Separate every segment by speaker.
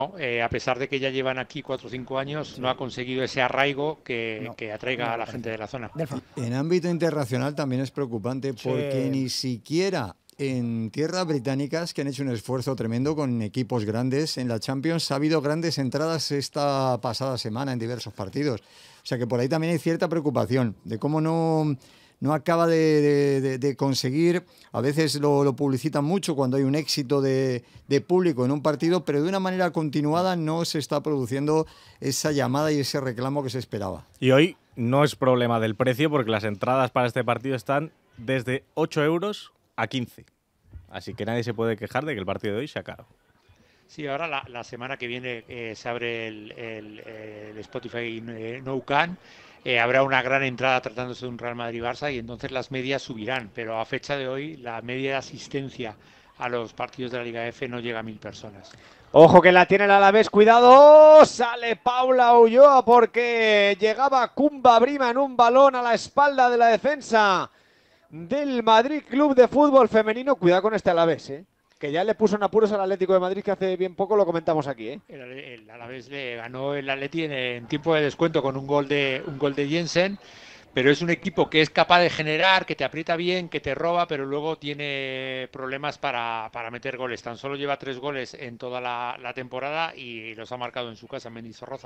Speaker 1: A pesar de que ya llevan aquí 4 o 5 años, no ha conseguido ese arraigo que atraiga a la gente de la zona.
Speaker 2: En ámbito internacional también es preocupante porque ni siquiera en tierras británicas, que han hecho un esfuerzo tremendo con equipos grandes en la Champions, ha habido grandes entradas esta pasada semana en diversos partidos. O sea que por ahí también hay cierta preocupación de cómo no acaba de conseguir. A veces lo publicitan mucho cuando hay un éxito de público en un partido, pero de una manera continuada no se está produciendo esa llamada y ese reclamo que se esperaba.
Speaker 3: Y hoy no es problema del precio, porque las entradas para este partido están desde 8 euros a 15. Así que nadie se puede quejar de que el partido de hoy sea caro.
Speaker 1: Sí, ahora la semana que viene se abre el Spotify Nou Camp. Habrá una gran entrada tratándose de un Real Madrid-Barça y entonces las medias subirán. Pero a fecha de hoy la media de asistencia a los partidos de la Liga F no llega a 1000 personas.
Speaker 4: Ojo que la tiene el Alavés, cuidado, sale Paula Ulloa porque llegaba Kumba Brima en un balón a la espalda de la defensa del Madrid Club de Fútbol Femenino. Cuidado con este Alavés, que ya le puso en apuros al Atlético de Madrid, que hace bien poco lo comentamos aquí.
Speaker 1: El Alavés le ganó el Atleti en tiempo de descuento con un gol de Jensen. Pero es un equipo que es capaz de generar, que te aprieta bien, que te roba, pero luego tiene problemas para meter goles. Tan solo lleva 3 goles en toda la temporada y los ha marcado en su casa en Mendizorroza.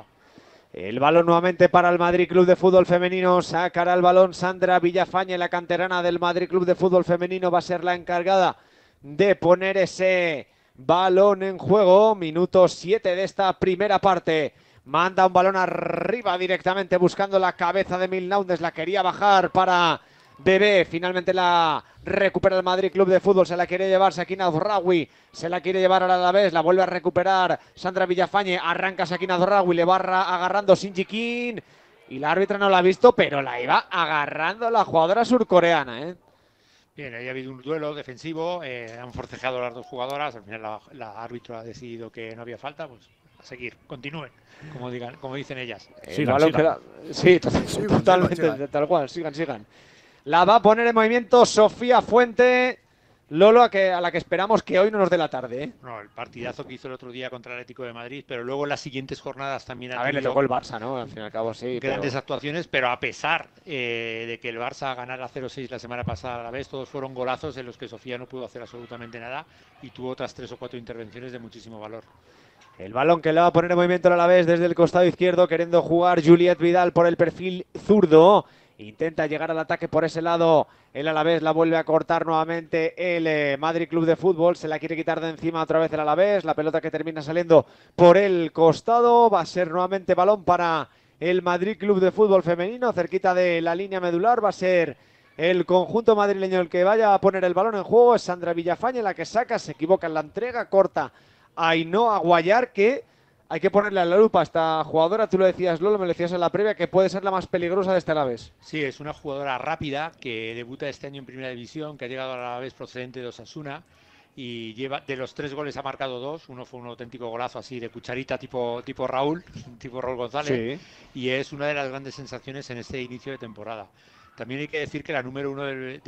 Speaker 4: El balón nuevamente para el Madrid Club de Fútbol Femenino. Sacará el balón Sandra Villafañe, la canterana del Madrid Club de Fútbol Femenino. Va a ser la encargada de poner ese balón en juego. Minuto 7 de esta primera parte. Manda un balón arriba directamente buscando la cabeza de Milnaundes. La quería bajar para Bebé. Finalmente la recupera el Madrid Club de Fútbol. Se la quiere llevar Sakina Zorraoui. Se la quiere llevar a la vez. La vuelve a recuperar Sandra Villafañe. Arranca Sakina Zorraoui. Le va agarrando Shinji Kim. Y la árbitra no la ha visto, pero la iba agarrando la jugadora surcoreana.
Speaker 1: Bien, ahí ha habido un duelo defensivo. Han forcejado las dos jugadoras. Al final la árbitro ha decidido que no había falta. Pues a seguir, continúen. Como dicen ellas.
Speaker 4: Sigan. Sí, totalmente, tal cual, sigan. La va a poner en movimiento Sofía Fuente, Lolo, a la que esperamos que hoy no nos dé la tarde.
Speaker 1: No, el partidazo que hizo el otro día contra el Atlético de Madrid, pero luego en las siguientes jornadas también
Speaker 4: ha le tocó el Barça, ¿no? Al fin y al cabo, sí.
Speaker 1: Grandes actuaciones, pero a pesar de que el Barça ganara 0-6 la semana pasada a la vez, todos fueron golazos en los que Sofía no pudo hacer absolutamente nada y tuvo otras 3 o 4 intervenciones de muchísimo valor.
Speaker 4: El balón que le va a poner en movimiento el Alavés desde el costado izquierdo, queriendo jugar Juliet Vidal por el perfil zurdo. Intenta llegar al ataque por ese lado. El Alavés la vuelve a cortar nuevamente el Madrid Club de Fútbol. Se la quiere quitar de encima otra vez el Alavés. La pelota que termina saliendo por el costado. Va a ser nuevamente balón para el Madrid Club de Fútbol femenino. Cerquita de la línea medular va a ser el conjunto madrileño el que vaya a poner el balón en juego. Es Sandra Villafañe la que saca. Se equivoca en la entrega. Corta Ainhoa Guayar, que hay que ponerle a la lupa a esta jugadora. Tú lo decías, Lolo, me lo decías en la previa, que puede ser la más peligrosa de este Alavés.
Speaker 1: Sí, es una jugadora rápida que debuta este año en Primera División, que ha llegado al Alavés procedente de Osasuna y lleva de los 3 goles ha marcado 2. Uno fue un auténtico golazo así de cucharita tipo Raúl González, sí. Y es una de las grandes sensaciones en este inicio de temporada. También hay que decir que la número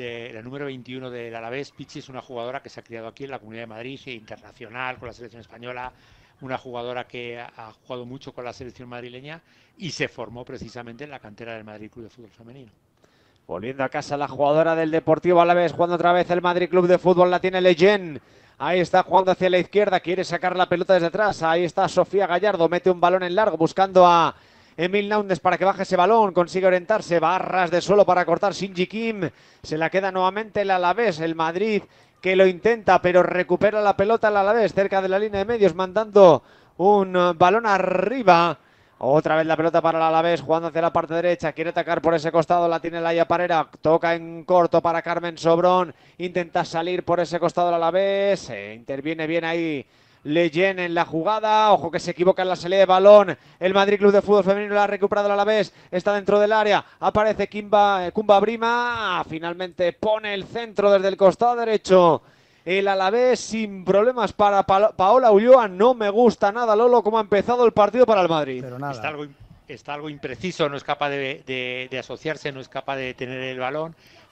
Speaker 1: 21 del Alavés, Pichi, es una jugadora que se ha criado aquí en la Comunidad de Madrid, internacional con la selección española, una jugadora que ha jugado mucho con la selección madrileña y se formó precisamente en la cantera del Madrid Club de Fútbol Femenino.
Speaker 4: Volviendo a casa la jugadora del Deportivo Alavés, jugando otra vez el Madrid Club de Fútbol, la tiene Leyen. Ahí está jugando hacia la izquierda, quiere sacar la pelota desde atrás. Ahí está Sofía Gallardo, mete un balón en largo buscando a Milnaundes para que baje ese balón, consigue orientarse, va a ras de suelo para cortar Shinji Kim. Se la queda nuevamente el Alavés, el Madrid que lo intenta, pero recupera la pelota el Alavés cerca de la línea de medios, mandando un balón arriba. Otra vez la pelota para el Alavés, jugando hacia la parte derecha, quiere atacar por ese costado, la tiene Laia Parera, toca en corto para Carmen Sobrón, intenta salir por ese costado el Alavés, interviene bien ahí Leyen en la jugada, ojo que se equivoca en la salida de balón, el Madrid Club de Fútbol Femenino la ha recuperado el Alavés, está dentro del área, aparece Kumba Brima, finalmente pone el centro desde el costado derecho, el Alavés sin problemas para Paola Ulloa. No me gusta nada, Lolo, cómo ha empezado el partido para el Madrid.
Speaker 2: Pero nada.
Speaker 1: Está algo impreciso, no es capaz de asociarse, no es capaz de tener el balón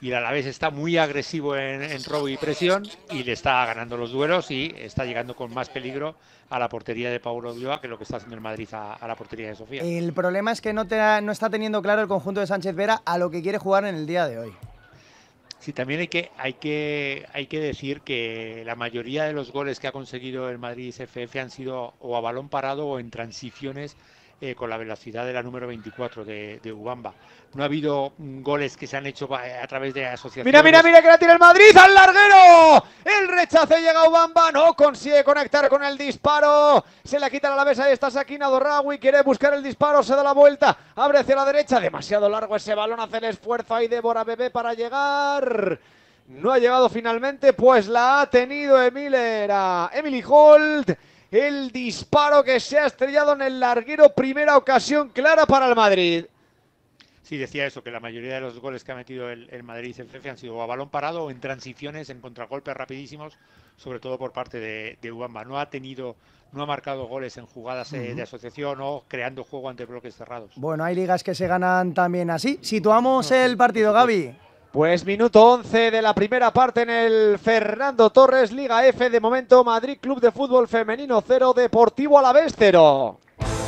Speaker 1: y el Alavés está muy agresivo en robo y presión y le está ganando los duelos y está llegando con más peligro a la portería de Paulo Ulloa que lo que está haciendo el Madrid a la portería de Sofía.
Speaker 5: El problema es que no está teniendo claro el conjunto de Sánchez Vera a lo que quiere jugar en el día de hoy.
Speaker 1: Sí, también hay que decir que la mayoría de los goles que ha conseguido el Madrid CFF han sido o a balón parado o en transiciones con la velocidad de la número 24 de Ubamba. No ha habido goles que se han hecho a través de asociaciones.
Speaker 4: Mira que la tira el Madrid al larguero. El rechace llega Ubamba, no consigue conectar con el disparo. Se la quita a la Alavés, ahí está Sakina Dorraoui, quiere buscar el disparo, se da la vuelta, abre hacia la derecha, demasiado largo ese balón, hace el esfuerzo ahí Débora Bebé para llegar. No ha llegado finalmente, pues la ha tenido Emily Holt. El disparo que se ha estrellado en el larguero, primera ocasión clara para el Madrid.
Speaker 1: Sí, decía eso, que la mayoría de los goles que ha metido el Madrid CFF han sido a balón parado o en transiciones, en contragolpes rapidísimos, sobre todo por parte de Ubamba. No ha marcado goles en jugadas de asociación o creando juego ante bloques cerrados.
Speaker 5: Bueno, hay ligas que se ganan también así. Situamos el partido, Gaby.
Speaker 4: Pues minuto 11 de la primera parte en el Fernando Torres, Liga F. De momento, Madrid Club de Fútbol Femenino 0, Deportivo Alavés 0.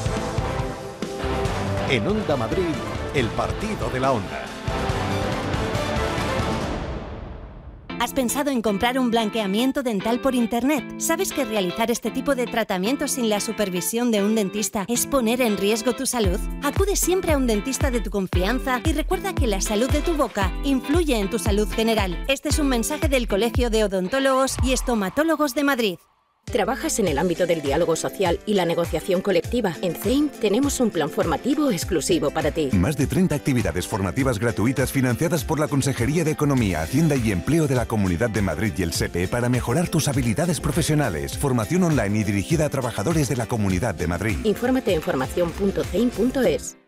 Speaker 6: En Onda Madrid, el partido de la Onda.
Speaker 7: ¿Has pensado en comprar un blanqueamiento dental por internet? ¿Sabes que realizar este tipo de tratamientos sin la supervisión de un dentista es poner en riesgo tu salud? Acude siempre a un dentista de tu confianza y recuerda que la salud de tu boca influye en tu salud general. Este es un mensaje del Colegio de Odontólogos y Estomatólogos de Madrid.
Speaker 8: ¿Trabajas en el ámbito del diálogo social y la negociación colectiva? En CEIM tenemos un plan formativo exclusivo para ti.
Speaker 6: Más de 30 actividades formativas gratuitas financiadas por la Consejería de Economía, Hacienda y Empleo de la Comunidad de Madrid y el SEPE para mejorar tus habilidades profesionales. Formación online y dirigida a trabajadores de la Comunidad de Madrid.
Speaker 8: Infórmate en formación.ceim.es.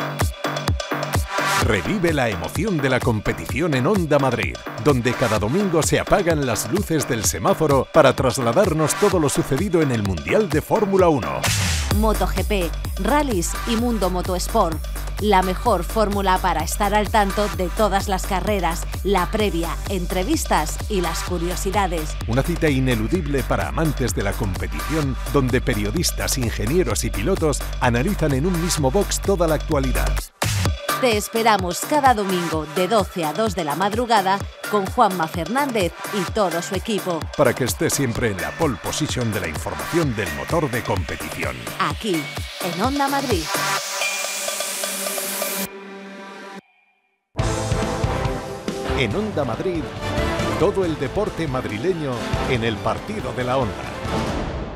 Speaker 6: Revive la emoción de la competición en Onda Madrid, donde cada domingo se apagan las luces del semáforo para trasladarnos todo lo sucedido en el Mundial de Fórmula 1.
Speaker 9: MotoGP, rallies y Mundo Motosport. La mejor fórmula para estar al tanto de todas las carreras, la previa, entrevistas y las curiosidades.
Speaker 6: Una cita ineludible para amantes de la competición, donde periodistas, ingenieros y pilotos analizan en un mismo box toda la actualidad.
Speaker 9: Te esperamos cada domingo de 12 a 2 de la madrugada con Juanma Fernández y todo su equipo.
Speaker 6: Para que estés siempre en la pole position de la información del motor de competición.
Speaker 9: Aquí, en Onda Madrid.
Speaker 6: En Onda Madrid, todo el deporte madrileño en el partido de la Onda.